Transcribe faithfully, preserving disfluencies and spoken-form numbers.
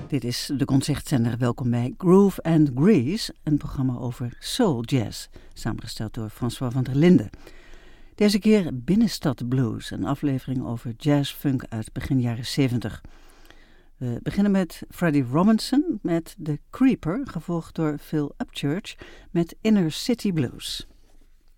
Dit is de Concertzender. Welkom bij Groove and Grease, een programma over soul jazz, samengesteld door François van der Linden. Deze keer Binnenstad Blues, een aflevering over jazz-funk uit begin jaren zeventig. We beginnen met Freddie Robinson met The Creeper, gevolgd door Phil Upchurch met Inner City Blues.